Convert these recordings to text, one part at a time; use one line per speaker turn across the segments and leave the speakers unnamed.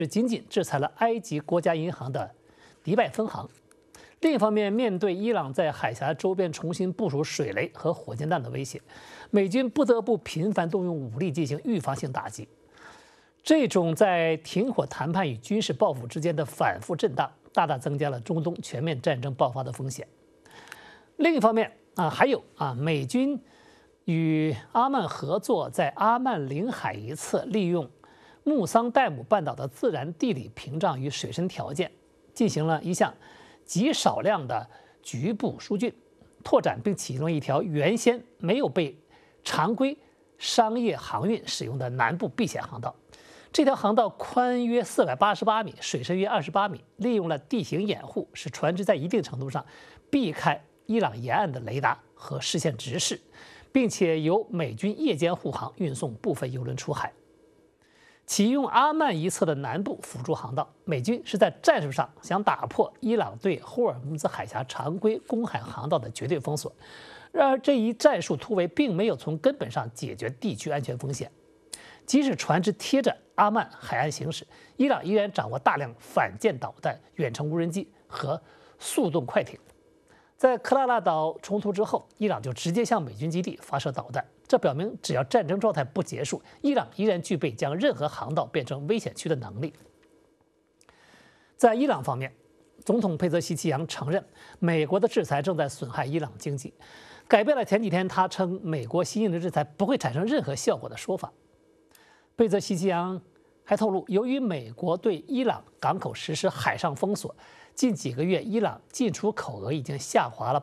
仅仅制裁了埃及国家银行的迪拜分行。另一方面，面对伊朗在海峡周边重新部署水雷和火箭弹的威胁，美军不得不频繁动用武力进行预防性打击。这种在停火谈判与军事报复之间的反复震荡，大大增加了中东全面战争爆发的风险。另一方面还有美军与阿曼合作，在阿曼领海一侧利用穆桑代姆半岛的自然地理屏障与水深条件，进行了一项极少量的局部疏浚、拓展，并启动了一条原先没有被常规商业航运使用的南部避险航道。这条航道宽约488米，水深约28米，利用了地形掩护，使船只在一定程度上避开伊朗沿岸的雷达和视线直视，并且由美军夜间护航，运送部分油轮出海。启用阿曼一侧的南部辅助航道，美军是在战术上想打破伊朗对霍尔木兹海峡常规公海航道的绝对封锁。然而，这一战术突围并没有从根本上解决地区安全风险。即使船只贴着阿曼海岸行驶，伊朗依然掌握大量反舰导弹、远程无人机和速动快艇。在克拉拉岛冲突之后，伊朗就直接向美军基地发射导弹，这表明只要战争状态不结束，伊朗依然具备将任何航道变成危险区的能力。在伊朗方面，总统佩泽希奇扬承认，美国的制裁正在损害伊朗经济，改变了前几天他称美国新型的制裁不会产生任何效果的说法。佩泽希奇扬还透露，由于美国对伊朗港口实施海上封锁，近几个月伊朗进出口额已经下滑了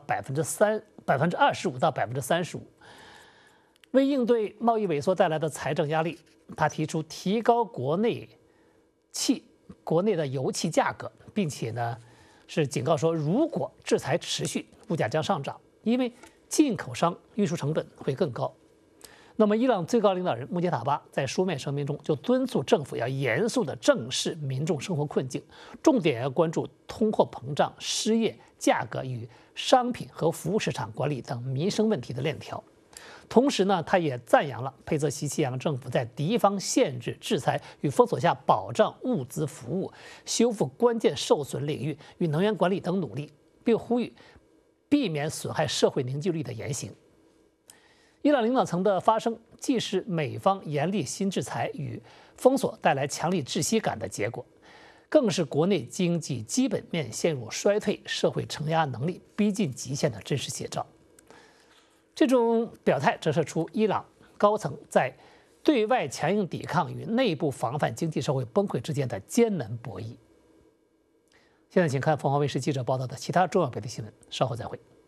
25%到35%。为应对贸易萎缩带来的财政压力，他提出提高国内的油气价格，并且是警告说，如果制裁持续，物价将上涨，因为进口商运输成本会更高。那么，伊朗最高领导人穆杰塔巴在书面声明中就敦促政府要严肃地正视民众生活困境，重点要关注通货膨胀、失业、价格与商品和服务市场管理等民生问题的链条。同时他也赞扬了佩泽希奇扬政府在敌方限制、制裁与封锁下保障物资服务、修复关键受损领域与能源管理等努力，并呼吁避免损害社会凝聚力的言行。伊朗领导层的发声，既是美方严厉新制裁与封锁带来强烈窒息感的结果，更是国内经济基本面陷入衰退、社会承压能力逼近极限的真实写照。这种表态折射出伊朗高层在对外强硬抵抗与内部防范经济社会崩溃之间的艰难博弈。现在请看凤凰卫视记者报道的其他重要别的新闻，稍后再会。